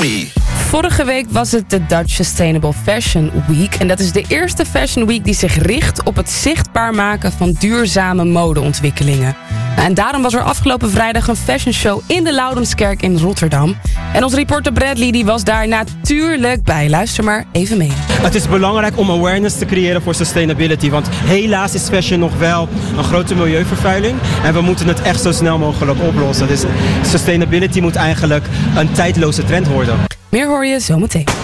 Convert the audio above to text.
me. Vorige week was het de Dutch Sustainable Fashion Week. En dat is de eerste Fashion Week die zich richt op het zichtbaar maken van duurzame modeontwikkelingen. En daarom was er afgelopen vrijdag een fashion show in de Laurenskerk in Rotterdam. En onze reporter Bradley die was daar natuurlijk bij. Luister maar even mee. Het is belangrijk om awareness te creëren voor sustainability. Want helaas is fashion nog wel een grote milieuvervuiling. En we moeten het echt zo snel mogelijk oplossen. Dus sustainability moet eigenlijk een tijdloze trend worden. Meer hoor je zometeen.